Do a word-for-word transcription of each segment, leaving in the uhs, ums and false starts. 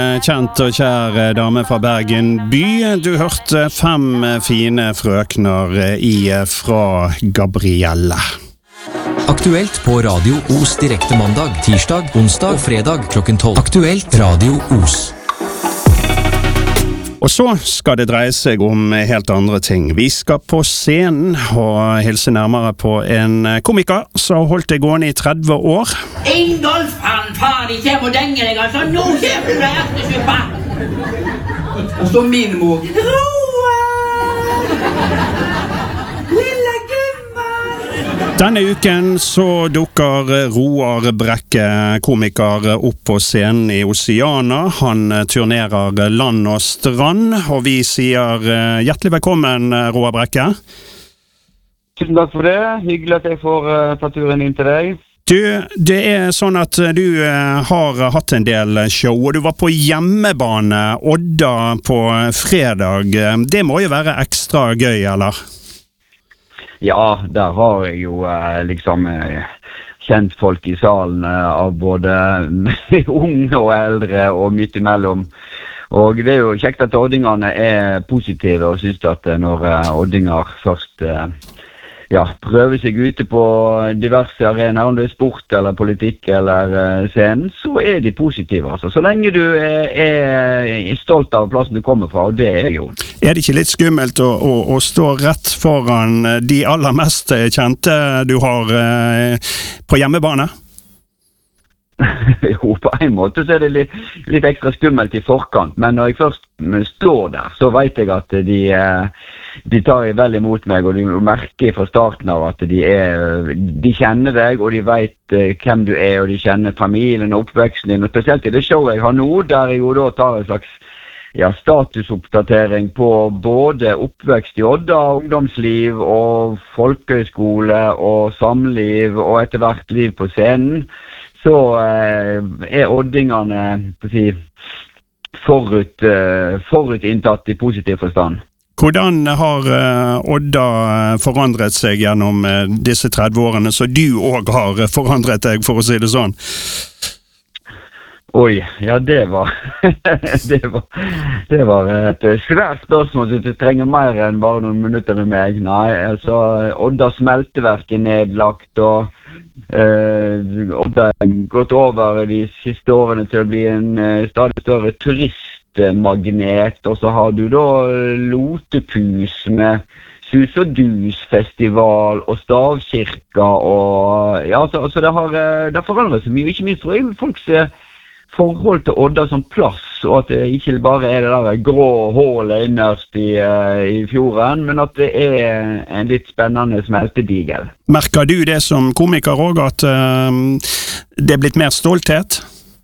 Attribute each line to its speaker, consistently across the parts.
Speaker 1: Kjent og kjær dame fra Bergen by. Du hørte fem fine frøkner i fra Gabrielle.
Speaker 2: Aktuelt på Radio Os direkte mandag, tirsdag, onsdag og fredag klokken tolv. Aktuelt Radio Os.
Speaker 1: Og så skal det dreie seg om helt andre ting. Vi skal på scenen og hilse nærmere på en komiker som har holdt det gående i tretti år.
Speaker 3: Ingolf, han faen ikke må denge deg, altså. Nå kommer du der til suppa. Og så min mor. Lille gummer.
Speaker 1: Denne uken så dukker Roar Brekke, komiker, opp på scenen i Oceana. Han turnerer land og strand, og vi sier hjertelig velkommen, Roar Brekke.
Speaker 4: Tusen takk for det. Hyggelig at jeg får uh, ta turen inn til deg.
Speaker 1: Du, det er sånn at du uh, har hatt en del show, og du var på hjemmebane Odda på fredag. Det må jo være ekstra gøy, eller?
Speaker 4: Ja, der har jeg jo uh, liksom uh, kjent folk i salen uh, av både unge og eldre og midt imellom. Og det er jo kjekt at oddingene er positive og synes at uh, når uh, oddinger først uh, ja, prøver seg ute på diverse arenaer, om det er sport eller politikk eller uh, scenen, så er de positive. Altså. Så lenge du er, er stolt av plassen du kommer fra, og det er jo.
Speaker 1: Er det ikke litt skummelt å, å, å stå rett foran de aller mest kjente du har uh, på hjemmebane?
Speaker 4: Jo, på en måte så er det litt, litt ekstra skummelt i forkant, men når jeg først står der, så vet jeg at de, de tar vel imot meg, og de merker fra starten av at de, er, de kjenner deg, og de vet hvem du er, og de kjenner familien og oppveksten din, og spesielt i det showet jeg har nå, der jeg jo da tar en slags ja, statusoppdatering på både oppvekst i Odda, ungdomsliv og folkehøyskole og samliv og etter hvert liv på scenen, så eh, er oddingene på å si, forut, eh, forutinntatt i positiv forstand.
Speaker 1: Hvordan har uh, Odda forandret seg gjennom uh, disse tretti årene, så du også har forandret deg, for å si det sånn?
Speaker 4: Oi, ja det var, det var, det var et svært spørsmål, så du trenger mer enn bare noen minutter med meg. Nei, altså, Odda smelteverk er nedlagt, og uh, Odda har gått over de siste årene til å bli en uh, stadig større turistmagnet, og så har du da Lotepus med Sus og Dus festival og stavkirka, og ja, så, så det har, det har forandret seg mye, ikke minst tror jeg folk ser forhold til Odda som plass, og at det ikke bare er det der grå hålet innerst i, uh, i fjorden, men at det er en litt spennende smeltedigel.
Speaker 1: Merker du det som komiker også, at uh, det er blitt mer stolthet?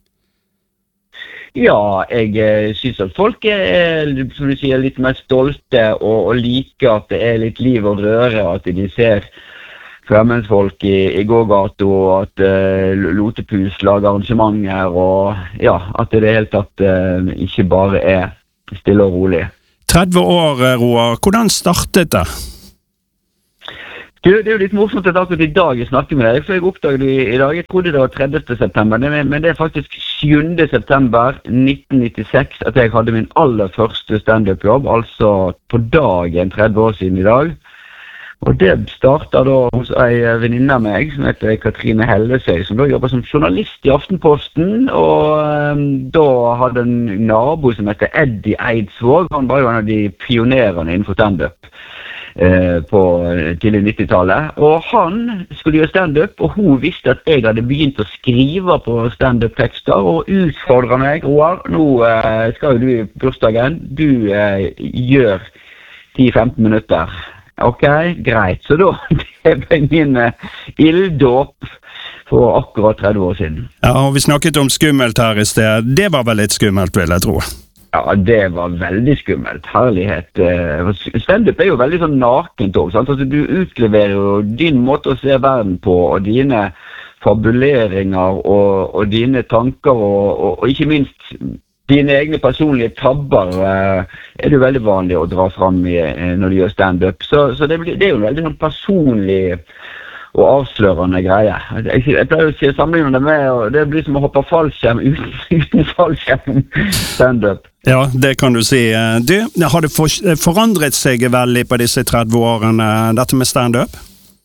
Speaker 4: Ja, jeg uh, synes at folk er, som du sier, litt mer stolte og, og liker at det er litt liv og røre, at de ser fremmedfolk i, i gågata, og at uh, Lotepus lager arrangementer, og ja, at det i det hele tatt uh, ikke bare er stille og rolig.
Speaker 1: tretti år, Roar. Hvordan startet det?
Speaker 4: Det, det er jo litt morsomt at akkurat i dag jeg snakker med deg, for jeg oppdaget det i, i dag. Jeg trodde det var tredivte september, men det er faktisk sjuende september nitten nittiseks at jeg hadde min aller første stand-up-jobb, altså på dagen tretti år siden i dag. Og det startet da hos en venninne av meg som heter Katrine Hellesøy, som da jobber som journalist i Aftenposten, og um, da hadde en nabo som heter Eddie Eidsvåg. Han var jo en av de pionerene innenfor stand-up eh, på tidlig nittitallet, og han skulle gjøre stand-up, og hun visste at jeg hadde begynt å skrive på stand-up-tekster, og utfordret meg. Roar, nå eh, skal jo du i bursdagen, du eh, gjør ti til femten minutter. Ok, greit. Så da det ble min uh, ilddåp for akkurat tretti år siden.
Speaker 1: Ja, og vi snakket om skummelt her i sted. Det var vel litt skummelt, vil jeg tro.
Speaker 4: Ja, det var veldig skummelt. Herlighet. Uh, Stand-up er jo veldig sånn nakent også, sant? Altså, du utleverer jo din måte å se verden på, og dine fabuleringer, og, og dine tanker, og, og, og ikke minst dine egne personlige tabber uh, er det jo veldig vanlig å dra fram i, uh, når du gjør stand-up. Så, så det, blir, det er jo veldig sånn personlig og avslørende greier. Jeg, jeg pleier å si sammenlignende med, og det blir som å hoppe fallskjerm uten, uten fallskjerm stand-up.
Speaker 1: Ja, det kan du si. Du, har det for, forandret seg veldig på disse tretti årene, dette med stand-up?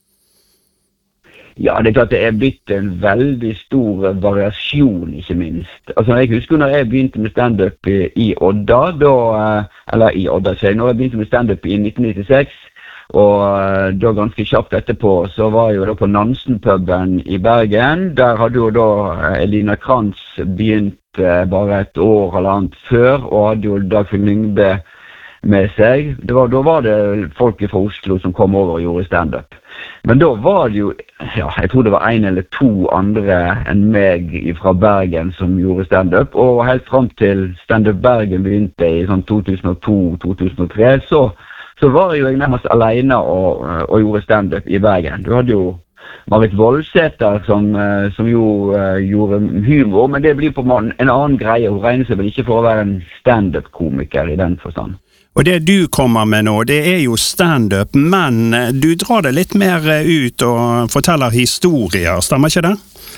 Speaker 4: Ja, det er klart det er blitt en veldig stor variasjon, ikke minst. Altså, jeg husker når jeg begynte med stand-up i, i Odda, da, eller i Odda, så når jeg begynte med stand-up i nitten nittiseks, og da ganske kjapt etterpå, så var jeg jo da på Nansen-puben i Bergen. Der hadde jo da Elina Krantz begynt bare et år eller annet før, og hadde jo Dagfinn Lyngbø med seg. Det var, da var det folk fra Oslo som kom over og gjorde stand-up. Men da var det jo, ja, jeg tror det var en eller to andre enn meg fra Bergen som gjorde stand-up, og helt frem til stand-up Bergen begynte i sånn to tusen og to til to tusen og tre, så så var jo jeg nærmest alene og, og gjorde stand-up i Bergen. Du hadde jo Marit Voldsæter som, som jo uh, gjorde humor, men det blir på en, en annen greie. Hun regner seg vel ikke for å være en stand-up-komiker i den forstand.
Speaker 1: Og det du kommer med nå, det er jo stand-up, men du drar det litt mer ut og forteller historier, stemmer ikke det?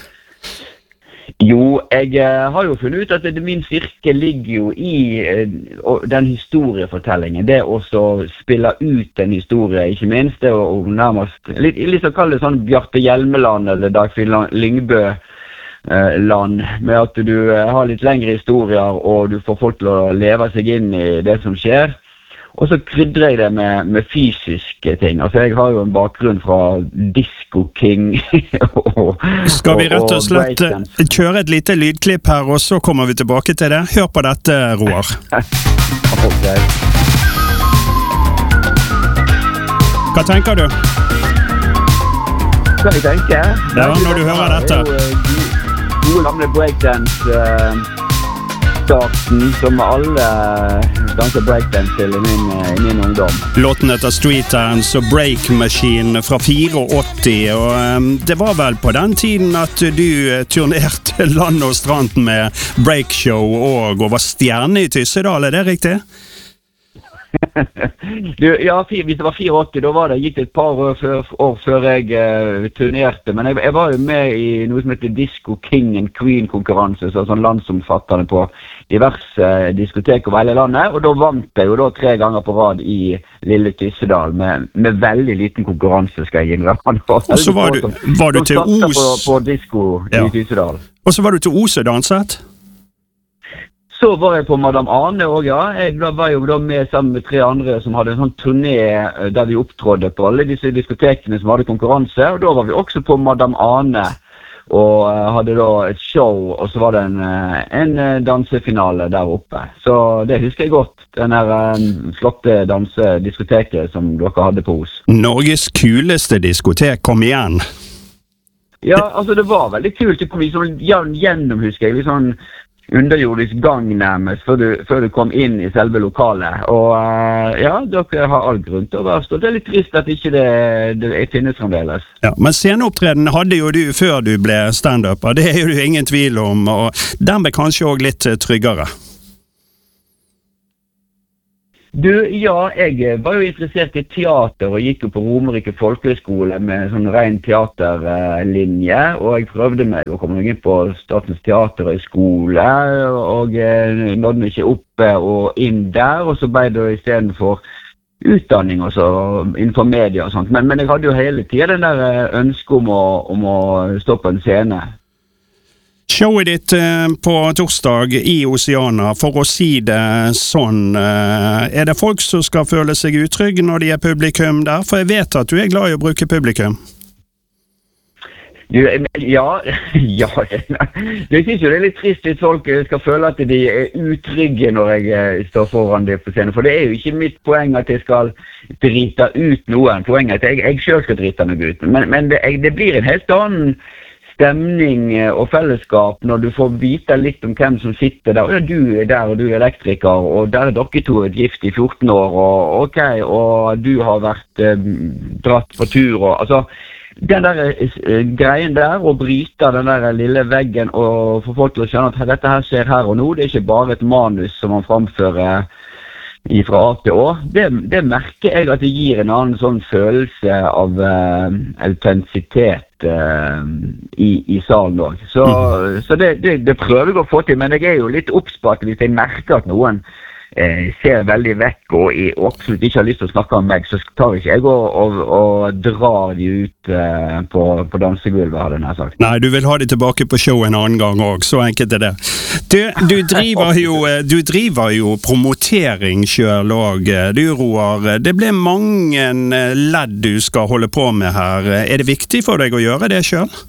Speaker 4: Jo, jeg uh, har jo funnet ut at det, min styrke ligger jo i uh, den historiefortellingen. Det å spille ut en historie, ikke minst. Det å nærmest, litt, litt så kalle det sånn Bjarte Hjelmeland eller Dagfinn Lyngbø uh, land, med at du uh, har litt lengre historier, og du får folk til å leve seg inn i det som skjer. Og så krydrer jeg det med, med fysiske ting. Altså, jeg har jo en bakgrunn fra Disco King og,
Speaker 1: Skal vi rett og slett og kjøre et lite lydklipp her, og så kommer vi tilbake til det? Hør på dette, Roar.
Speaker 4: Okay.
Speaker 1: Hva tenker du?
Speaker 4: Hva jeg tenker?
Speaker 1: Ja, når du hører dette.
Speaker 4: Det er jo gode gamle breakdance uh, starten som alle danser breakdance til i min, i min ungdom.
Speaker 1: Låten heter Street Dance og Break Machine fra åttifire, og um, det var vel på den tiden at du turnerte land og strand med breakshow og, og var stjerne i Tyssedal, er det riktig?
Speaker 4: du, ja, hvis det var åttifire, da var det gitt et par år før, år før jeg uh, turnerte, men jeg, jeg var jo med i noe som heter Disco King and Queen konkurranse, så sånn landsomfattende på diverse diskotek over hele landet, og da vant jeg jo da tre ganger på rad i Lille Tyssedal med, med veldig liten konkurranse, skal jeg innrømme.
Speaker 1: Og så var du, var du til Os
Speaker 4: på, på disco ja. I Tyssedal.
Speaker 1: Og så var du til Os og danset?
Speaker 4: Så var jeg på Madame Ane også, ja. Jeg var jo da med sammen med tre andre som hadde en sånn turné der vi opptrådde på alle disse diskotekene som hadde konkurranse, og da var vi også på Madame Ane og hadde da et show, og så var det en, en dansefinale der oppe. Så det husker jeg godt, den her flotte dansediskoteket som dere hadde på Os.
Speaker 1: Norges kuleste diskotek, kom igjen!
Speaker 4: Ja, altså det var veldig kult. Det kom liksom gjennom, husker jeg, litt sånn underjordisk gang nærmest, før du, før du kom inn i selve lokalet. Og uh, ja, dere har all grunn til å være stått. Det er litt trist at ikke det, det finnes fremdeles.
Speaker 1: Ja, men sceneopptreden hadde jo du før du ble stand-up, og det er jo det ingen tvil om, og dermed kanskje også litt tryggere.
Speaker 4: Du, ja, jeg var jo interessert i teater og gikk jo på Romerike Folkehøgskole med sånn ren teaterlinje, og jeg prøvde meg å komme inn på Statens Teaterhøgskole, og jeg nådde ikke opp og inn der, og så ble det i stedet for utdanning og så innenfor media og sånt. Men, men jeg hadde jo hele tiden den der ønsket om å, om å stå på en scene.
Speaker 1: Showet ditt eh, på torsdag i Oceana, for å si det sånn, eh, er det folk som skal føle seg utrygge når de er publikum der? For jeg vet at du er glad i å bruke publikum.
Speaker 4: Du, ja, ja, jeg synes jo det er litt trist hvis folk skal føle at de er utrygge når jeg står foran dem på scenen, for det er jo ikke mitt poeng at jeg skal drite ut noen, poenget er at jeg, jeg selv skal drite noe ut, men, men det, det blir en helt annen stemning og fellesskap når du får vite litt om hvem som sitter der. Og du er der, og du er elektriker, og der er dere to et gift i fjorten år, og ok, og du har vært eh, dratt på tur, og altså, den der eh, greien der, å bryte den der lille veggen, og få folk til å skjønne at dette her skjer her og nå, det er ikke bare et manus som man framfører fra A til Å, det, det merker jeg at det gir en annen sånn følelse av uh, autentisitet uh, i, i salen også. Så, mm. så det, det, det prøver jeg å få til, men jeg er jo litt oppspart hvis jeg merker at noen eh, ser veldig vekk og, i, og absolutt ikke har lyst til å snakke om meg, så tar ikke jeg og, og, og drar de ut eh, på, på dansegulvet, hadde jeg sagt.
Speaker 1: Nei, du vil ha de tilbake på show en annen gang også, så enkelt er det. Du, du, driver, jo, du driver jo promotering selv også, du Roar. Det ble mange ledd du skal holde på med her. Er det viktig for deg å gjøre det selv?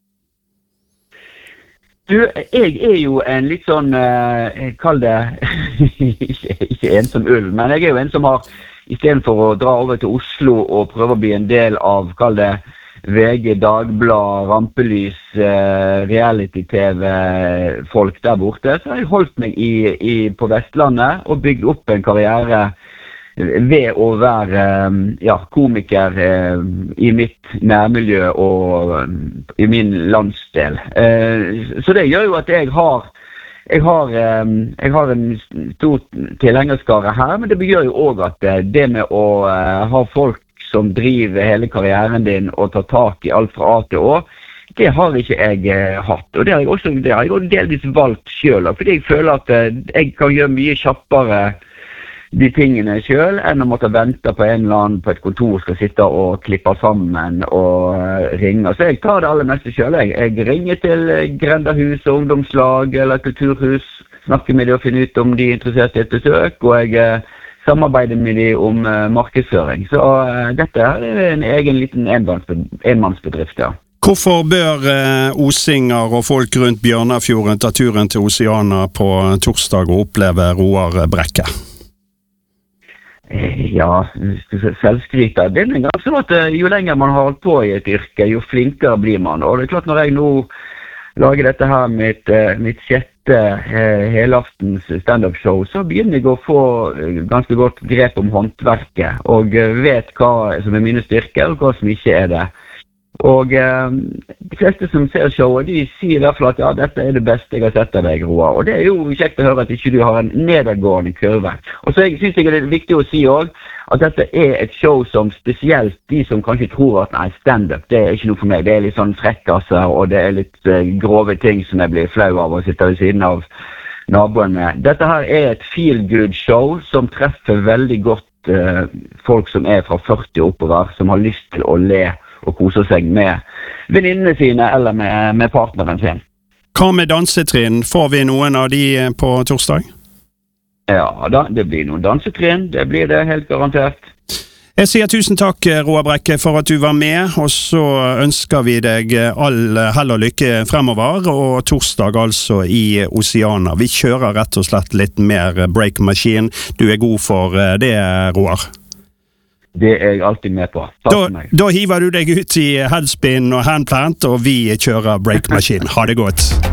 Speaker 4: Du, jeg er jo en litt sånn, uh, jeg kaller det, ikke, ikke en som ulv, men jeg er jo en som har, i stedet for å dra over til Oslo og prøve å bli en del av, kall det, V G, Dagblad, Rampelys, uh, reality-tv-folk der borte, så har jeg holdt meg i, i, på Vestlandet og bygd opp en karriere ved å være ja, komiker eh, i mitt nærmiljø og um, i min landsdel. Eh, så det gjør jo at jeg har, jeg har, eh, jeg har en stor tilhengerskare her, men det gjør jo også at eh, det med å eh, ha folk som driver hele karrieren din og tar tak i alt fra A til Å, det har ikke jeg eh, hatt. Og det har jeg også, det har jeg også delvis valgt selv, fordi jeg føler at eh, jeg kan gjøre mye kjappere de tingene selv, enn å måtte vente på en eller annen på et kontor skal sitte og klippe sammen og ringe. Så jeg tar det aller meste selv. Jeg, jeg ringer til Grendahus og ungdomslag eller kulturhus, snakker med dem og finner ut om de er interessert i et besøk, og jeg eh, samarbeider med dem om eh, markedsføring. Så eh, dette er en egen liten enmannsbedrift, ja.
Speaker 1: Hvorfor bør eh, osinger og folk rundt Bjørnafjorden ta turen til Oceana på torsdag og oppleve Roar Brekke?
Speaker 4: Ja, selvskryter. Det er ganske sånn at jo lenger man har holdt på i et yrke, jo flinkere blir man. Og det er klart, når jeg nå lager dette her med mitt, mitt sjette eh, helaftens stand-up-show, så begynner jeg å få ganske godt grep om håndverket, og vet hva som er mine styrker, og hva som ikke er det. Og eh, de fleste som ser showet, de sier i hvert fall at ja, dette er det beste jeg har sett av deg, Roar. Og det er jo kjekt å høre at ikke du har en nedadgående kurve. Og så synes jeg det er viktig å si også at dette er et show som spesielt de som kanskje tror at nei, stand-up, det er ikke noe for meg. Det er litt sånn frekkasser, og det er litt uh, grove ting som jeg blir flau av å sitte ved siden av naboen med. Dette her er et feel-good-show som treffer veldig godt uh, folk som er fra førti oppover, som har lyst til å le og koser seg med venninnene sine eller med, med partneren sin.
Speaker 1: Hva med dansetrinn? Får vi noen av de på torsdag?
Speaker 4: Ja da, det blir noen dansetrinn. Det blir det helt garantert.
Speaker 1: Jeg sier tusen takk, Roar Brekke, for at du var med, og så ønsker vi deg all hell og lykke fremover, og torsdag altså i Oceana. Vi kjører rett og slett litt mer break machine. Du er god for det, Roar.
Speaker 4: Det er jeg alltid med på. Takk for meg.
Speaker 1: Da, da hiver du deg ut i headspin og handplant, og vi kjører break machine. Ha det godt.